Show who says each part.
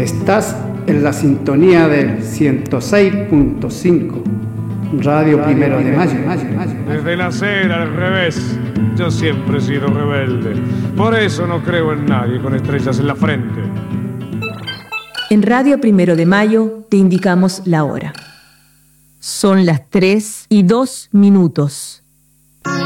Speaker 1: Estás en la sintonía del 106.5, Radio Primero de Mayo.
Speaker 2: Desde nacer al revés, yo siempre he sido rebelde. Por eso no creo en nadie con estrellas en la frente.
Speaker 3: En Radio Primero de Mayo te indicamos la hora. Son las 3:02.